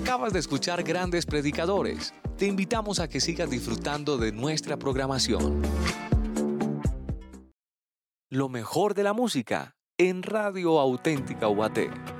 Acabas de escuchar grandes predicadores. Te invitamos a que sigas disfrutando de nuestra programación. Lo mejor de la música en Radio Auténtica UAT.